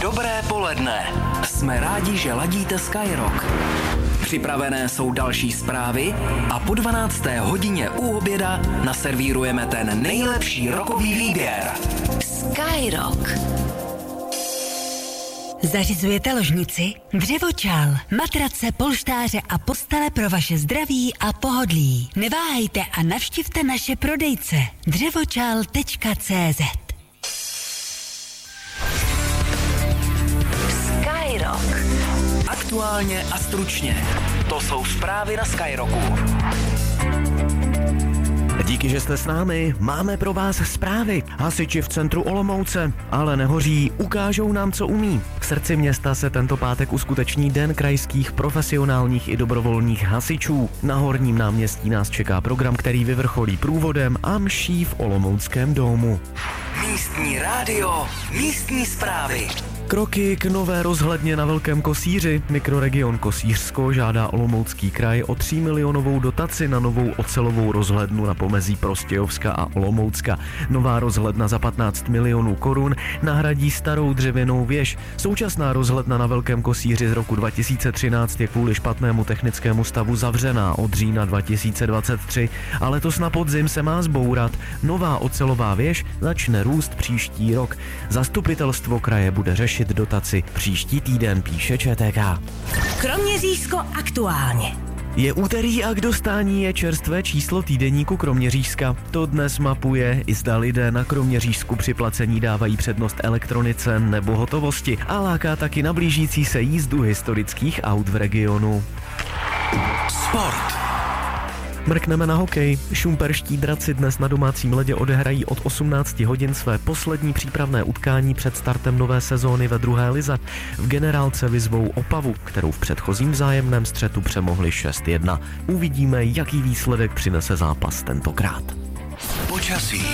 Dobré poledne. Jsme rádi, že ladíte Skyrock. Připravené jsou další zprávy a po 12. hodině u oběda naservírujeme ten nejlepší rockový výběr. Skyrock. Zařizujete ložnici, dřevočal, matrace, polštáře a postele pro vaše zdraví a pohodlí. Neváhejte a navštivte naše prodejce dřevočal.cz. Skyrock. Aktuálně a stručně. To jsou zprávy na Skyrocku. Díky, že jste s námi, máme pro vás zprávy. Hasiči v centru Olomouce, ale nehoří, ukážou nám, co umí. V srdci města se tento pátek uskuteční Den krajských profesionálních i dobrovolných hasičů. Na Horním náměstí nás čeká program, který vyvrcholí průvodem a mší v Olomouckém domu. Místní rádio, místní zprávy. Kroky k nové rozhledně na Velkém Kosíři. Mikroregion Kosířsko žádá Olomoucký kraj o 3 milionovou dotaci na novou ocelovou rozhlednu na pomezí Prostějovska a Olomoucka. Nová rozhledna za 15 milionů korun nahradí starou dřevěnou věž. Současná rozhledna na Velkém Kosíři z roku 2013 je kvůli špatnému technickému stavu zavřená od října 2023, a letos na podzim se má zbourat. Nová ocelová věž začne růst příští rok. Zastupitelstvo kraje bude řešit dotaci příští týden, píše ČTK. Kroměřížsko aktuálně. Je úterý a k dostání je čerstvé číslo týdeníku Kroměřížska. To dnes mapuje, i zda lidé na Kroměřížsku při placení dávají přednost elektronice nebo hotovosti, a láká taky na blížící se jízdu historických aut v regionu. Sport. Mrkneme na hokej. Šumperští draci dnes na domácím ledě odehrají od 18 hodin své poslední přípravné utkání před startem nové sezóny ve druhé lize. V generálce vyzvou Opavu, kterou v předchozím vzájemném střetu přemohli 6-1. Uvidíme, jaký výsledek přinese zápas tentokrát. Počasí.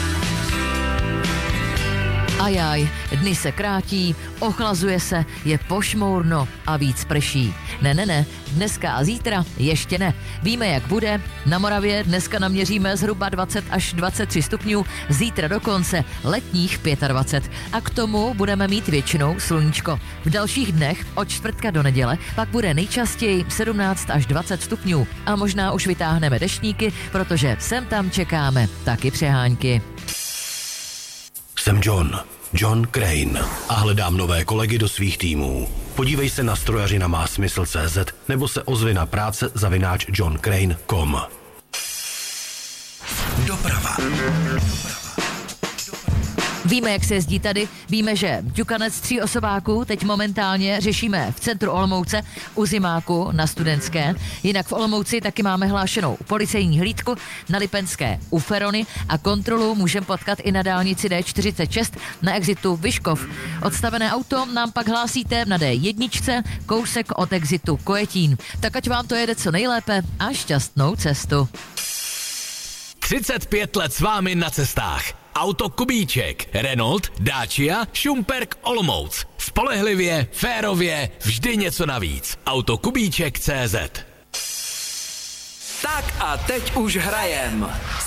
Ajaj, dny se krátí, ochlazuje se, je pošmourno a víc prší. Ne, dneska a zítra ještě ne. Víme, jak bude. Na Moravě dneska naměříme zhruba 20 až 23 stupňů, zítra dokonce letních 25. A k tomu budeme mít většinou sluníčko. V dalších dnech od čtvrtka do neděle pak bude nejčastěji 17 až 20 stupňů. A možná už vytáhneme deštníky, protože sem tam čekáme taky přehánky. Jsem John Crane a hledám nové kolegy do svých týmů. Podívej se na strojařina má smysl.cz nebo se ozvi na práce@johncrane.com. Doprava. Víme, jak se jezdí tady, víme, že ťukanec 3 osobáků teď momentálně řešíme v centru Olomouce u Zimáku na Studentské. Jinak v Olomouci taky máme hlášenou policejní hlídku na Lipenské u Ferony a kontrolu můžeme potkat i na dálnici D46 na exitu Vyškov. Odstavené auto nám pak hlásíte na D1, kousek od exitu Kojetín. Tak ať vám to jede co nejlépe a šťastnou cestu. 35 let s vámi na cestách. Auto Kubíček, Renault, Dacia, Šumperk, Olomouc. Spolehlivě, férově, vždy něco navíc. Autokubíček.cz. Tak a teď už hrajem.